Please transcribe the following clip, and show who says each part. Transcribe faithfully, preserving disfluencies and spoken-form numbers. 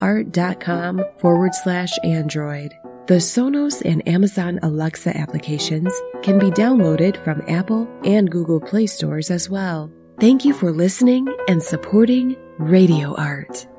Speaker 1: radioart.com forward slash Android. The Sonos and Amazon Alexa applications can be downloaded from Apple and Google Play stores as well. Thank you for listening and supporting Radio Art.